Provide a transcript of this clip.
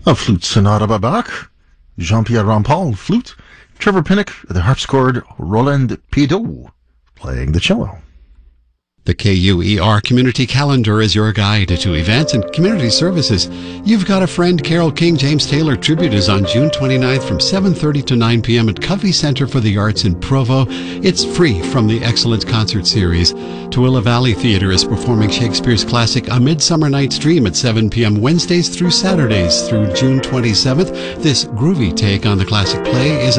A flute sonata by Bach, Jean-Pierre Rampal, flute, Trevor Pinnock, the harpsichord, Roland Pideau, playing the cello. The KUER Community Calendar is your guide to events and community services. You've Got a Friend Carole King James Taylor tribute is on June 29th from 7:30 to 9 p.m. at Covey Center for the Arts in Provo. It's free from the Excellent Concert Series. Tooele Valley Theatre is performing Shakespeare's classic A Midsummer Night's Dream at 7 p.m. Wednesdays through Saturdays through June 27th. This groovy take on the classic play is